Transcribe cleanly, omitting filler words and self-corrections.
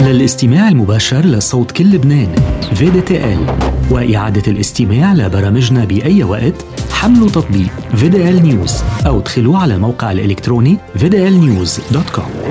للاستماع المباشر لصوت كل لبنان VDTL وإعادة الاستماع لبرامجنا بأي وقت، حملوا تطبيق VDL News أو ادخلوا على الموقع الإلكتروني VDLnews.com.